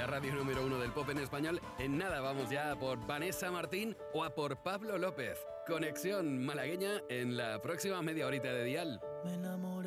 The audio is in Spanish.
radio número 1 del pop en español. En nada vamos ya a por Vanessa Martín o a por Pablo López. Conexión malagueña en la próxima media horita de dial. Me enamoré